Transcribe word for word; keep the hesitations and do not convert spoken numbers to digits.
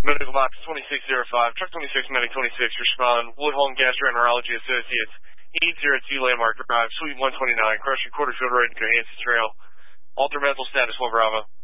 Medical box twenty-six oh five, truck twenty-six, medic twenty-six, respond, Woodholm Gastroenterology Associates, eight oh two Landmark Drive, Suite one twenty-nine, Crushing Quarterfield Road, Cohasset Trail. Alter mental status, one Bravo.